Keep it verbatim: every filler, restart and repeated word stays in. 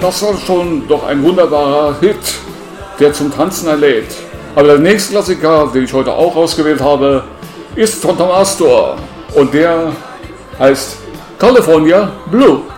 das war schon doch ein wunderbarer Hit, der zum Tanzen einlädt. Aber der nächste Klassiker, den ich heute auch ausgewählt habe, ist von Tom Astor und der heißt California Blue.